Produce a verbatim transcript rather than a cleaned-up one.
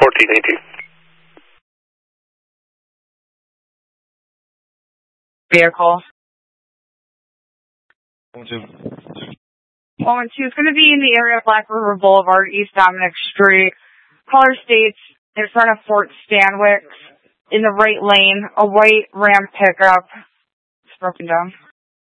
fourteen eighteen. Vehicle. One two. One two is going to be in the area of Black River Boulevard, East Dominic Street. Caller states in front of Fort Stanwix, in the right lane, a white Ram pickup. It's broken down.